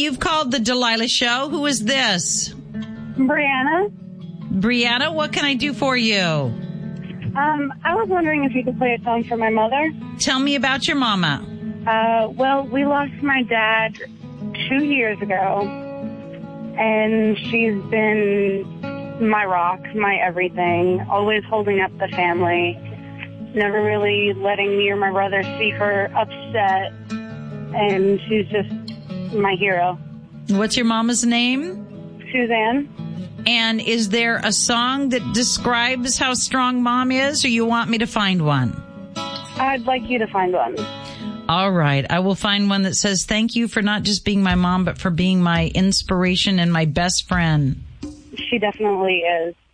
you've called the Delilah Show. Who is this? Brianna. Brianna, what can I do for you? I was wondering if you could play a song for my mother. Tell me about your mama. Well, we lost my dad 2 years ago, and she's been my rock, my everything, always holding up the family, never really letting me or my brother see her upset, and she's just my hero. What's your mama's name? Suzanne. And is there a song that describes how strong Mom is, or you want me to find one? I'd like you to find one. All right. I will find one that says, thank you for not just being my mom, but for being my inspiration and my best friend. She definitely is.